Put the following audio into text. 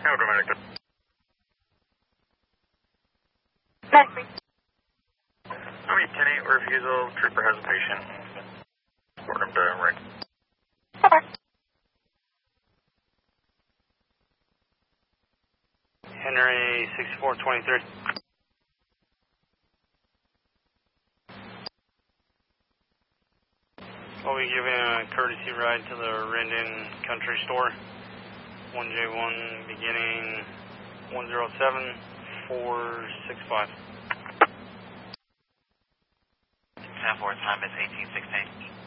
No, dramatic. Army 10-8 refusal, trooper has a patient. Report him to right. Henry 6423. We'll be giving a courtesy ride to the Rendon Country Store. 1J1 beginning 107465. 10-4, time is 1816.